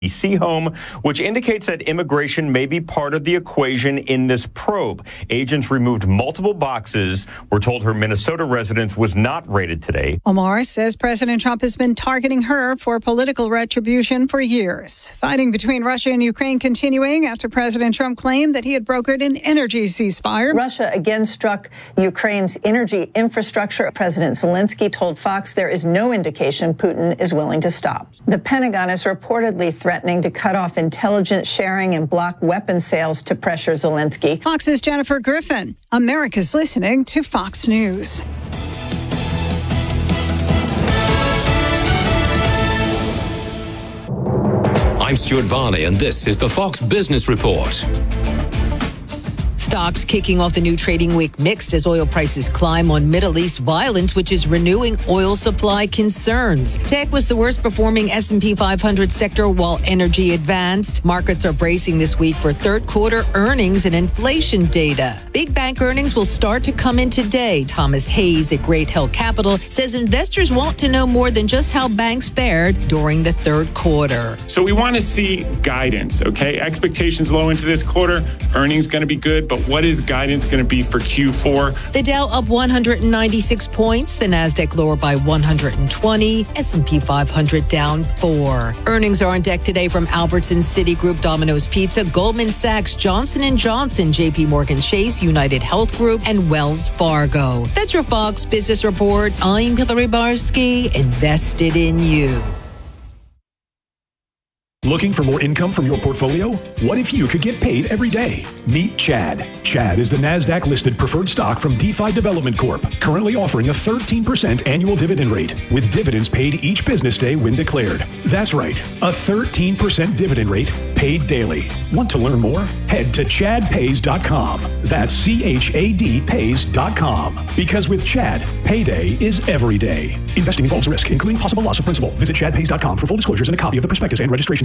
D.C. home, which indicates that immigration may be part of the equation in this probe. Agents removed multiple boxes. We're told her Minnesota residence was not raided today. Omar says President Trump has been targeting her for political retribution for years. Fighting between Russia and Ukraine continuing after President Trump claimed that he had brokered an energy ceasefire. Russia again struck Ukraine's energy infrastructure. President Zelensky told Fox there is no indication Putin is willing to stop. The Pentagon is reportedly threatening to cut off intelligence sharing and block weapons sales to pressure Zelensky. Fox's Jennifer Griffin. America's listening to Fox News. I'm Stuart Varney, and this is the Fox Business Report. Stocks kicking off the new trading week mixed as oil prices climb on Middle East violence, which is renewing oil supply concerns. Tech was the worst performing S&P 500 sector while energy advanced. Markets are bracing this week for third quarter earnings and inflation data. Big bank earnings will start to come in today. Thomas Hayes at Great Hill Capital says investors want to know more than just how banks fared during the third quarter. So we want to see guidance, okay? Expectations low into this quarter, earnings going to be good, but what is guidance going to be for Q4? The Dow up 196 points, the Nasdaq lower by 120, S&P 500 down 4. Earnings are on deck today from Albertsons, Citigroup, Domino's Pizza, Goldman Sachs, Johnson & Johnson, JP Morgan Chase, United Health Group, and Wells Fargo. That's your Fox Business Report. I'm Hillary Barsky, invested in you. Looking for more income from your portfolio? What if you could get paid every day? Meet Chad. Chad is the NASDAQ-listed preferred stock from DeFi Development Corp., currently offering a 13% annual dividend rate, with dividends paid each business day when declared. That's right, a 13% dividend rate paid daily. Want to learn more? Head to chadpays.com. That's CHAD pays.com. Because with Chad, payday is every day. Investing involves risk, including possible loss of principal. Visit chadpays.com for full disclosures and a copy of the prospectus and registration